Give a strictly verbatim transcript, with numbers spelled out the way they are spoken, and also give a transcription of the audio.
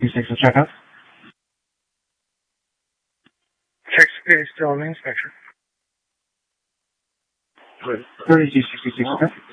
six will check out. Check space, still on the inspection. thirty-two sixty-six, okay.